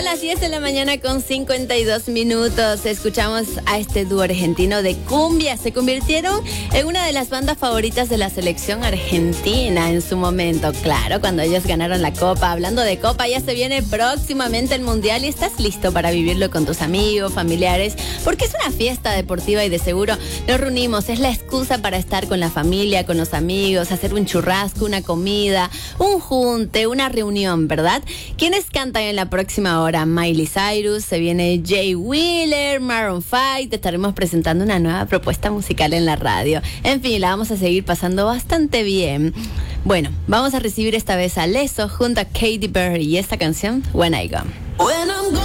las 10 de la mañana con 52 minutos. Escuchamos a este dúo argentino de cumbia. Se convirtieron en una de las bandas favoritas de la selección argentina en su momento. Claro, cuando ellos ganaron la Copa. Hablando de Copa, ya se viene próximamente el Mundial y estás listo para vivirlo con tus amigos, familiares, porque es una fiesta deportiva y de seguro nos reunimos. Es la excusa para estar con la familia, con los amigos, hacer un churrasco, una comida, un junte, una reunión, ¿verdad? ¿Quiénes cantan en la próxima hora? Miley Cyrus, se viene Jay Wheeler, Maroon 5, te estaremos presentando una nueva propuesta musical en la radio. En fin, la vamos a seguir pasando bastante bien. Bueno, vamos a recibir esta vez a Leso junto a Katy Perry y esta canción, When I Go.